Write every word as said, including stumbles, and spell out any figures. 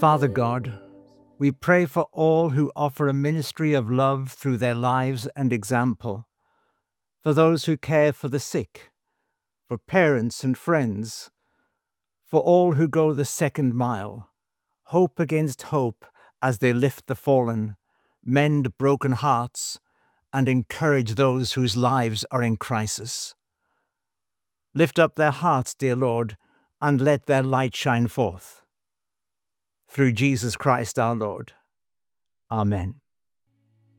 Father God, we pray for all who offer a ministry of love through their lives and example, for those who care for the sick, for parents and friends, for all who go the second mile, hope against hope as they lift the fallen, mend broken hearts, and encourage those whose lives are in crisis. Lift up their hearts, dear Lord, and let their light shine forth. Through Jesus Christ our Lord. Amen.